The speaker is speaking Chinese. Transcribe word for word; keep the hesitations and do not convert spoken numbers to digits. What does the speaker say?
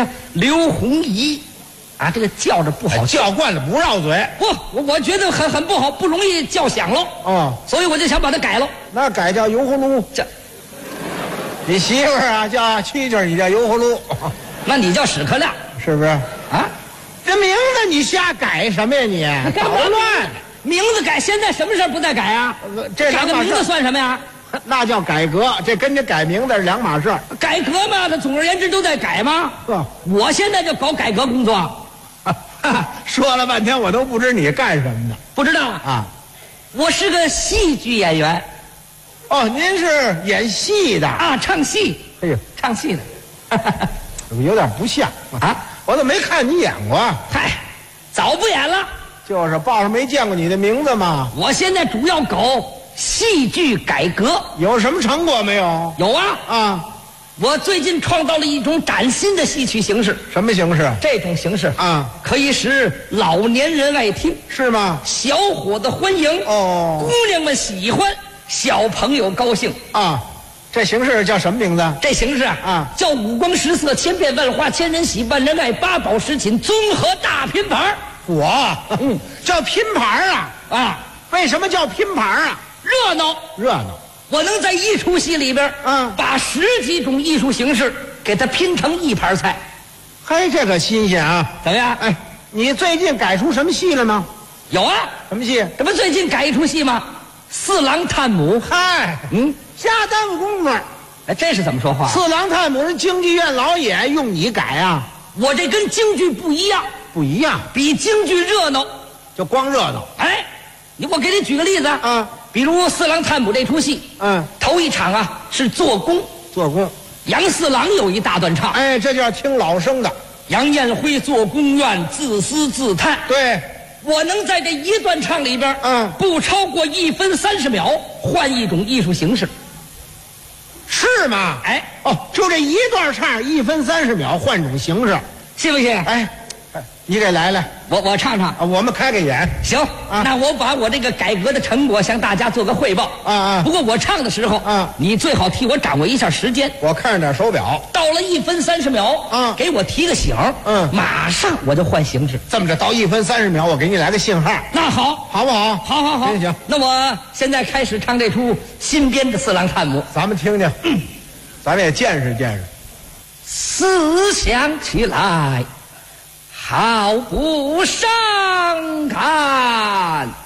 像刘洪仪，啊，这个叫着不好， 哎、叫惯了不绕嘴。 不，我我觉得很很不好，不容易叫响喽。 哦， 所以我就想把它改了。 那改叫油葫芦。 这， 你媳妇儿啊叫蛐蛐，你叫油葫芦， 那你叫屎壳亮是不是？ 啊？ 这名字你瞎改什么呀你？ 干嘛乱？名字改，现在什么事儿不再改啊？ 这改个名字算什么呀？ 那叫改革，这跟这改名字是两码事儿。 改革嘛，它总而言之都在改嘛。 哦， 我现在就搞改革工作。 说了半天我都不知你干什么的。 不知道啊？ 我是个戏剧演员。 哦，您是演戏的啊？唱戏。 哎呦， 唱戏的。 怎么有点不像啊？ 我怎么没看你演过？ 嗨，早不演了。 就是报上没见过你的名字嘛。 我现在主要搞戏剧改革。 有什么成果没有？ 有啊。 啊， 我最近创造了一种崭新的戏曲形式。 什么形式？ 这种形式啊， 可以使老年人爱听， 是吗？ 小伙子欢迎， 哦， 姑娘们喜欢，小朋友高兴啊。这形式叫什么名字？ 这形式啊， 啊叫五光十色、千变万化、千人喜、万人爱、八宝十锦综合大拼盘。 我，嗯，叫拼盘啊啊！ 为什么叫拼盘啊？ 热闹， 热闹。 我能在一出戏里边， 嗯， 把十几种艺术形式给它拼成一盘菜。 嘿，这可新鲜啊！ 怎么样？ 哎，你最近改出什么戏了吗？ 有啊。 什么戏？ 这不最近改一出戏吗？四郎探母。 嗨， 嗯， 瞎耽误功夫。 哎，这是怎么说话？ 四郎探母人京剧院老演，用你改啊？ 我这跟京剧不一样。 不一样， 比京剧热闹， 就光热闹。 哎，你我给你举个例子啊， 比如《四郎探母》这出戏， 嗯， 头一场啊是做工， 做工， 杨四郎有一大段唱， 哎，这就要听老生的。 杨彦辉做宫院自私自叹， 对， 我能在这一段唱里边， 嗯， 不超过一分三十秒，换一种艺术形式， 是吗？ 哎， 哦，就这一段唱一分三十秒，换种形式， 信不信？ 哎。你给来来， 我我唱唱啊，我们开个眼。 行， 啊， 那我把我这个改革的成果向大家做个汇报。 啊啊！ 不过我唱的时候， 啊， 你最好替我掌握一下时间。 我看着点手表， 到了一分三十秒， 啊， 给我提个醒， 嗯， 马上我就换形式。 这么着，到一分三十秒，我给你来个信号。 那好， 好不好？ 好好好， 行行。 那我现在开始唱这出新编的《四郎探母》， 咱们听听，嗯，咱们也见识见识。 思想起来。毫不伤感。